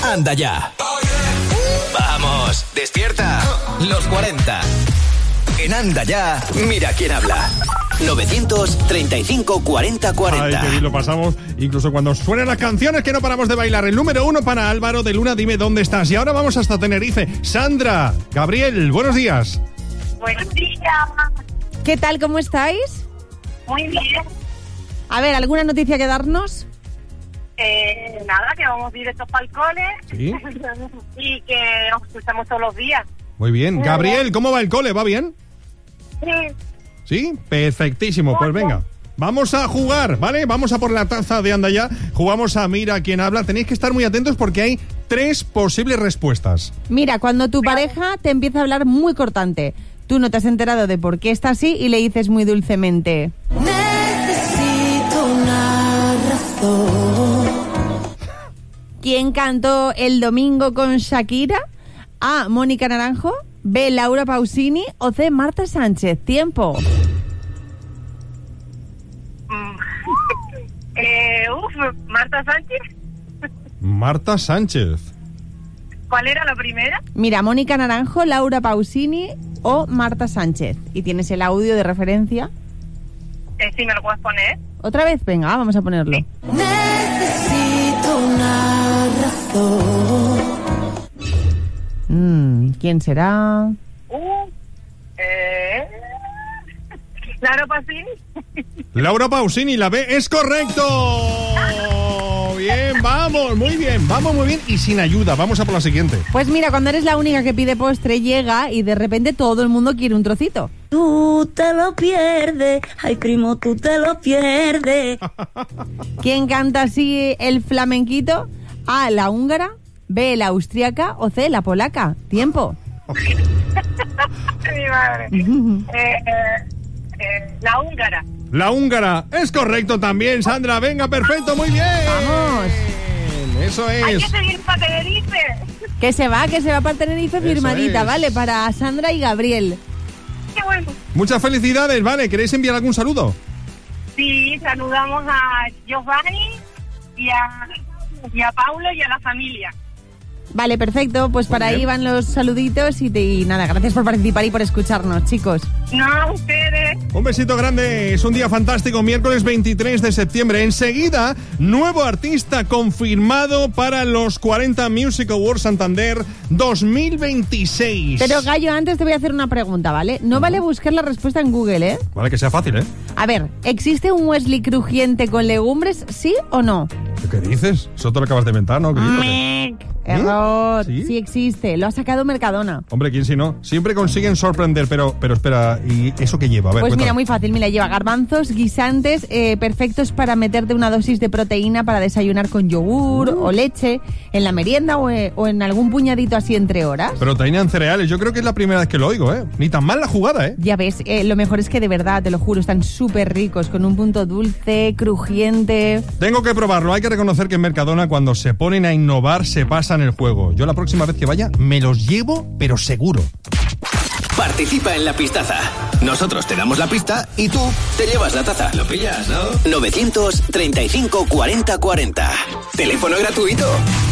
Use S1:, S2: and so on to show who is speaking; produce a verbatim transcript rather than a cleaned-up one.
S1: Anda ya. Vamos, despierta. Los cuarenta. En Anda ya, mira quién habla. novecientos treinta y cinco cuarenta cuarenta.
S2: Ay, que bien lo pasamos, incluso cuando suenan las canciones que no paramos de bailar. El número uno para Álvaro de Luna, dime dónde estás. Y ahora vamos hasta Tenerife. Sandra, Gabriel, buenos días.
S3: Buenos días.
S4: ¿Qué tal, cómo estáis?
S3: Muy bien.
S4: A ver, ¿alguna noticia que darnos?
S3: Eh, nada, que vamos directos para el cole.
S2: Sí.
S3: Y que os escuchamos todos los días.
S2: Muy bien. Gabriel, ¿cómo va el cole? ¿Va bien?
S3: Sí.
S2: ¿Sí? Perfectísimo. Pues venga, vamos a jugar, ¿vale? Vamos a por la taza de Anda ya. Jugamos a Mira quién habla. Tenéis que estar muy atentos porque hay tres posibles respuestas.
S4: Mira, cuando tu pareja te empieza a hablar muy cortante, tú no te has enterado de por qué está así y le dices muy dulcemente: necesito una razón. ¿Quién cantó El domingo con Shakira? A. Mónica Naranjo, B. Laura Pausini o C. Marta Sánchez. Tiempo.
S3: eh, uf, Marta Sánchez.
S2: Marta Sánchez.
S3: ¿Cuál era la primera?
S4: Mira, Mónica Naranjo, Laura Pausini o Marta Sánchez. ¿Y tienes el audio de referencia?
S3: Eh, sí, ¿me lo puedes poner?
S4: ¿Otra vez? Venga, vamos a ponerlo.
S3: Sí.
S4: Necesito una razón. Mm, ¿Quién será?
S3: Uh, eh, Laura Pausini.
S2: Laura Pausini, la B es correcto. Bien, vamos, muy bien, vamos muy bien y sin ayuda. Vamos a por la siguiente.
S4: Pues mira, cuando eres la única que pide postre, llega y de repente todo el mundo quiere un trocito.
S5: Tú te lo pierdes, ay primo, tú te lo pierdes.
S4: ¿Quién canta así el flamenquito? A, la húngara, B, la austriaca o C, la polaca. Tiempo.
S3: Mi madre. eh, eh, eh, la húngara.
S2: La húngara es correcto también, Sandra. Venga, perfecto, muy bien.
S4: Vamos.
S2: Eso es.
S3: Hay que seguir para Tenerife.
S4: Que se va, que se va para Tenerife firmadita,
S2: es.
S4: ¿vale? Para Sandra y Gabriel.
S3: Qué bueno.
S2: Muchas felicidades, ¿vale? ¿Queréis enviar algún saludo?
S3: Sí, saludamos a Giovanni y a, y a Paulo y a la familia.
S4: Vale, perfecto. Pues para ahí van los saluditos y, te, y nada, gracias por participar y por escucharnos, chicos.
S3: No, a ustedes.
S2: Un besito grande, es un día fantástico, miércoles veintitrés de septiembre. Enseguida, nuevo artista confirmado para los cuarenta Music Awards Santander dos mil veintiséis.
S4: Pero Gallo, antes te voy a hacer una pregunta, ¿vale? No vale buscar la respuesta en Google, ¿eh?
S2: Vale, que sea fácil, ¿eh?
S4: A ver, ¿existe un Wesley crujiente con legumbres, sí o no?
S2: ¿Qué dices? Eso te lo acabas de inventar, ¿no?
S4: Mec. Error.
S2: ¿Sí?
S4: ¿Sí? existe. Lo ha sacado Mercadona.
S2: Hombre, ¿quién si no? Siempre consiguen sorprender, pero, pero espera, ¿y eso qué lleva? A ver,
S4: Pues
S2: cuéntame.
S4: mira, muy fácil. Mira, lleva garbanzos, guisantes, eh, perfectos para meterte una dosis de proteína para desayunar con yogur
S2: Uh.
S4: o leche en la merienda o, eh, o en algún puñadito así entre horas.
S2: Proteína en cereales, yo creo que es la primera vez que lo oigo, ¿eh? Ni tan mal la jugada, ¿eh?
S4: Ya ves, eh, lo mejor es que de verdad, te lo juro, están súper ricos, con un punto dulce, crujiente.
S2: Tengo que probarlo, hay que reconocer que en Mercadona cuando se ponen a innovar se pasan el juego. Yo la próxima vez que vaya me los llevo, pero seguro.
S1: Participa en la pistaza. Nosotros te damos la pista y tú te llevas la taza. ¿Lo pillas, no? novecientos treinta y cinco cuarenta cuarenta. Teléfono gratuito.